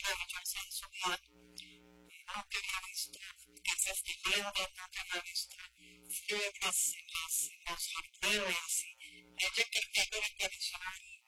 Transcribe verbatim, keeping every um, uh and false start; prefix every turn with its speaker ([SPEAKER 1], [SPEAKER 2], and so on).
[SPEAKER 1] Johnny Johnson en su vida. Nunca había visto casas de hielo, nunca había visto fiebres en, las, en los jardines. Y ella que algo tradicional